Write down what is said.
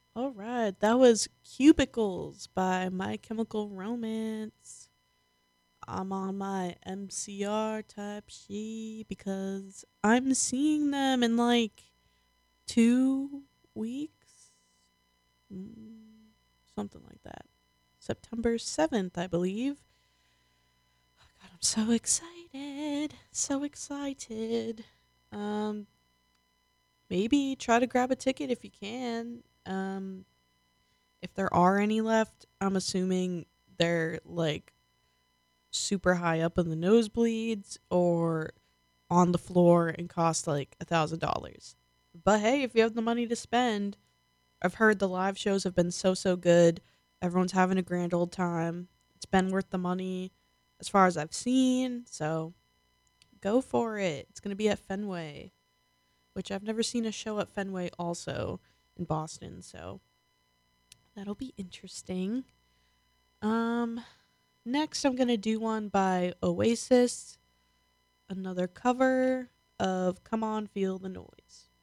All right, that was Cubicles by My Chemical Romance. I'm on my MCR type sheet because I'm seeing them in like 2 weeks. Mm, something like that. September 7th, I believe. God, I'm so excited. So excited. Um, Maybe try to grab a ticket if you can. If there are any left, I'm assuming they're like super high up in the nosebleeds or on the floor and cost like $1,000. But hey, if you have the money to spend, I've heard the live shows have been so good. Everyone's having a grand old time. It's been worth the money as far as I've seen. So go for it. It's going to be at Fenway, which I've never seen a show at Fenway also in Boston. So that'll be interesting. Um, Next, I'm going to do one by Oasis, another cover of Come On Feel the Noise.